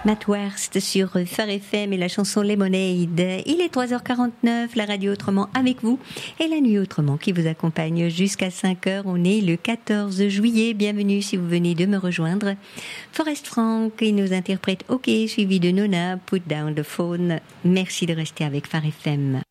Matt Werst sur Phare FM et la chanson Lemonade. Il est 3h49, la radio Autrement avec vous et la nuit Autrement qui vous accompagne jusqu'à 5h. On est le 14 juillet. Bienvenue si vous venez de me rejoindre. Forest Frank, il nous interprète OK, suivi de Nona, Put Down the Phone. Merci de rester avec Phare FM.